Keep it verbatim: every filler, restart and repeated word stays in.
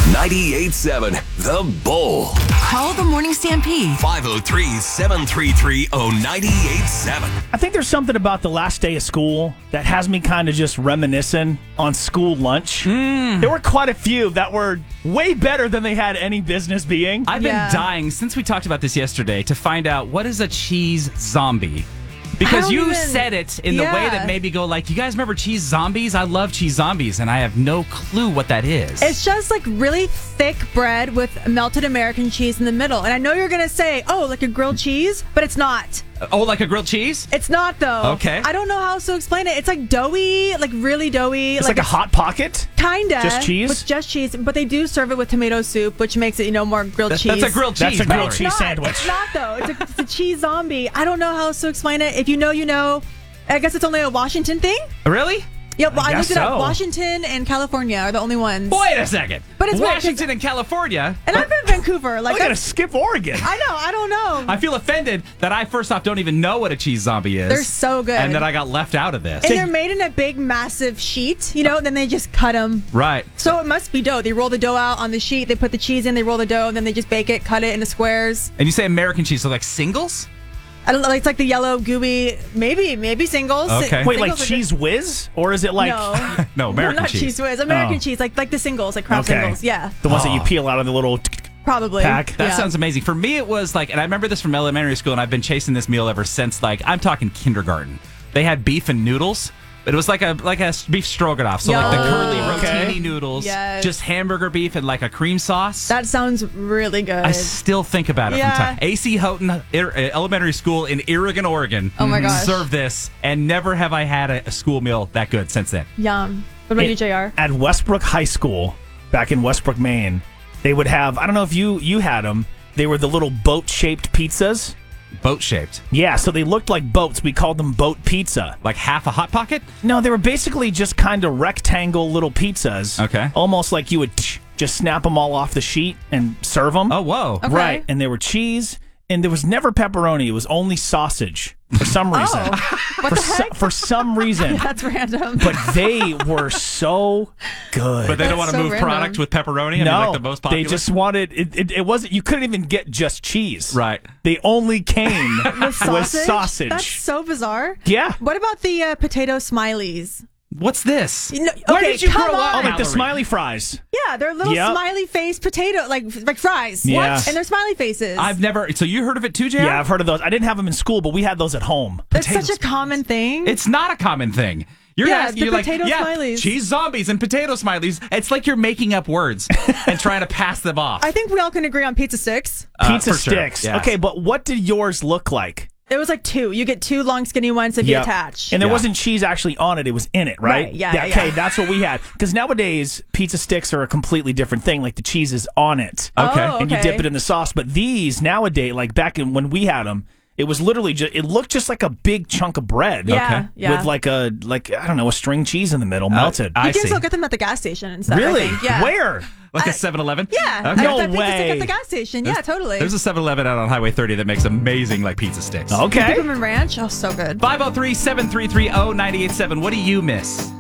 ninety-eight point seven The Bull. Call the Morning Stampede. five oh three, seven three three, oh nine eight eight seven. I think there's something about the last day of school that has me kind of just reminiscing on school lunch. Mm. There were quite a few that were way better than they had any business being. I've been Yeah. dying since we talked about this yesterday to find out what is a cheese zombie. Because don't you even- said it in the way Yeah. that made me go like, you guys remember cheese zombies? I love cheese zombies, and I have no clue what that is. It's just like really thick bread with melted American cheese in the middle. And I know you're going to say, oh, like a grilled cheese, but it's not. oh, like a grilled cheese? It's not, though. Okay. I don't know how else to explain it. It's like doughy, like really doughy. It's like, a hot pocket. Kinda. Just cheese? With just cheese. But they do serve it with tomato soup, which makes it, you know, more grilled That- cheese. That's a grilled cheese. That's a grilled Mallory. cheese Not- sandwich. It's not, though. It's a, it's a cheese zombie. I don't know how else to explain it. If you know, you know. I guess it's only a Washington thing. Really? Yep, well, I, guess looked it up. so. Washington and California are the only ones. Wait a second. But it's weird 'cause- Washington and California. And I've been in Vancouver. Like I gotta that's- skip Oregon. I know. I don't know. I feel offended that I first off don't even know what a cheese zombie is. They're so good. And that I got left out of this. And they're made in a big, massive sheet, you know, and then they just cut them. Right. So it must be dough. They roll the dough out on the sheet, they put the cheese in, they roll the dough, and then they just bake it, cut it into squares. And you say American cheese, so like singles? I don't know, it's like the yellow, gooey, maybe, maybe singles. Okay. Wait, like Singles are cheese whiz? Or is it like No. No, American not cheese. cheese whiz. American Oh. cheese, like like the singles, like Kraft Okay. singles. Yeah, the ones that you Oh. peel out of the little probably. pack? That Yeah. sounds amazing. For me, it was like, and I remember this from elementary school, and I've been chasing this meal ever since, like, I'm talking kindergarten. They had beef and noodles. But it was like a like a beef stroganoff. So like the curly Yum. rotini Okay. noodles, Yes. just hamburger beef and like a cream sauce. That sounds really good. I still think about it Yeah. from time. A C Houghton Ir- uh, Elementary School in Irrigan, Oregon. Oh my gosh. Served this, and never have I had a, a school meal that good since then. Yum. What about It- you, J R? At Westbrook High School, back in Westbrook, Maine, they would have, I don't know if you you had them, they were the little boat-shaped pizzas. Boat shaped, Yeah, so they looked like boats. We called them boat pizza. like half a hot pocket. No, they were basically just kind of rectangle little pizzas. Okay. Almost like you would just snap them all off the sheet and serve them. Oh whoa! Okay. Right. And there were cheese, and there was never pepperoni. It was only sausage for some reason. Oh, what for, the so- heck? for some reason. That's random. But they were so good. But they don't That's want to so move random. product with pepperoni. I mean, no, like the most popular. they just wanted it, it. It wasn't. You couldn't even get just cheese. Right. They only came With sausage? with sausage. That's so bizarre. Yeah. What about the uh, potato smileys? What's this? You know- Where okay, did you come grow up? Oh, on. like the Mallory? smiley fries. Yeah, they're little Yep. smiley face potato, like like fries. Yeah. What? And they're smiley faces. I've never. So you heard of it too, J R? Yeah, I've heard of those. I didn't have them in school, but we had those at home. That's Potato such a common thing. It's not a common thing. You're Yeah, asking, the you're like, potato yeah, smileys. cheese zombies and potato smileys. It's like you're making up words and trying to pass them off. I think we all can agree on pizza sticks. Uh, Pizza for sure, sticks. yes. Okay, but what did yours look like? It was like two. You get two long, skinny ones if you Yep. attach. And there Yeah. wasn't cheese actually on it. It was in it, right? Right, yeah, yeah. Okay, that's what we had. Because nowadays, pizza sticks are a completely different thing. Like the cheese is on it. Okay. Oh, And you okay. dip it in the sauce. But these, nowadays, like back in when we had them, it was literally just, it looked just like a big chunk of bread. Yeah, Okay. yeah. With like a, like, I don't know, a string cheese in the middle, melted. I you can see. still get them at the gas station and stuff. I really? think. Yeah. Where? Like I- a seven eleven? Yeah. Okay. No I got pizza stick way. at the gas station. Yeah, totally. There's a seven eleven out on Highway thirty that makes amazing like pizza sticks. Okay. Peppermint ranch. Oh, so good. five oh three, seven three three, oh nine eight seven. What do you miss?